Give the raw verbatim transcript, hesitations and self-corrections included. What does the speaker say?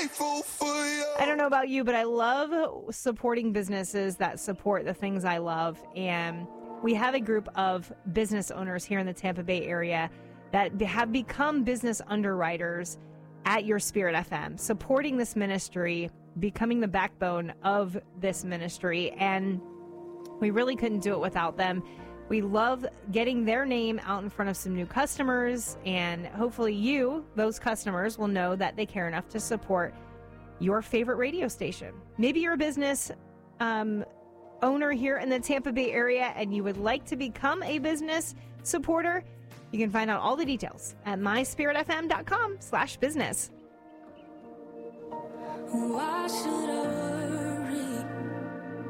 grateful for you. I don't know about you, but I love supporting businesses that support the things I love. And we have a group of business owners here in the Tampa Bay area that have become business underwriters at Your Spirit F M, supporting this ministry, becoming the backbone of this ministry. And we really couldn't do it without them. We love getting their name out in front of some new customers, and hopefully you, those customers, will know that they care enough to support your favorite radio station. Maybe you're a business um, owner here in the Tampa Bay area and you would like to become a business supporter. You can find out all the details at my spirit f m dot com slash business. Why should I